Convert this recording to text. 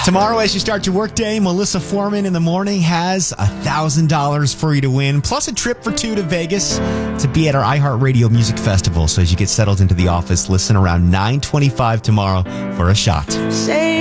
Tomorrow, as you start your workday, Melissa Foreman in the morning has $1,000 for you to win, plus a trip for two to Vegas to be at our iHeartRadio Music Festival. So as you get settled into the office, listen around 9:25 tomorrow for a shot. Say